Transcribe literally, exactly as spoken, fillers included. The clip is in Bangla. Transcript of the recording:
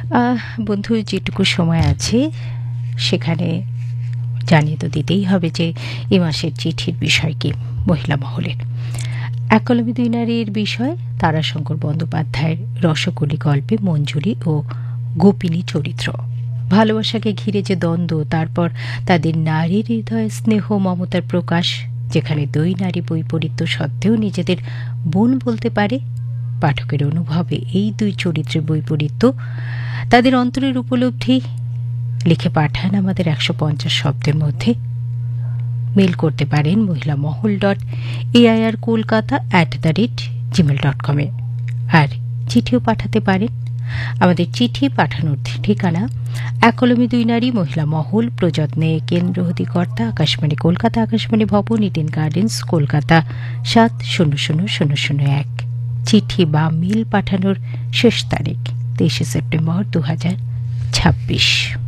বন্ধু, যেটুকু সময় আছে সেখানে জানিয়ে তো দিতেই হবে যে এ মাসের চিঠির বিষয় কি। মহিলা মহলের এক কলমে দুই নারীর বিষয় তারাশঙ্কর বন্দ্যোপাধ্যায়ের রসকলি গল্পে মঞ্জুরি ও গোপিনী চরিত্র। ভালোবাসাকে ঘিরে যে দ্বন্দ্ব, তারপর তাদের নারীর হৃদয়ে স্নেহ মমতার প্রকাশ, যেখানে দুই নারী বৈপরীত্য সত্ত্বেও নিজেদের বোন বলতে পারে। পাঠকের অনুভবে এই দুই চরিত্রের বৈপরীত্য, তাদের অন্তরের উপলব্ধি লিখে পাঠান আমাদের একশো পঞ্চাশ শব্দের মধ্যে। মেল করতে পারেন মহিলা মহল dot AIR Kolkata at the rate Gmail dot কমে। আর চিঠিও পাঠাতে পারেন। আমাদের চিঠি পাঠানোর ঠিকানা এক কলমে দুই নারী, মহিলা মহল, প্রযত্নে কেন্দ্র অধিকর্তা আকাশবাণী কলকাতা, আকাশবাণী ভবন, ইডেন গার্ডেন্স, কলকাতা সাত শূন্য শূন্য শূন্য শূন্য এক। চিঠি বা মেল পাঠানোর শেষ তারিখ তেইশে সেপ্টেম্বর দু হাজার ছাব্বিশ।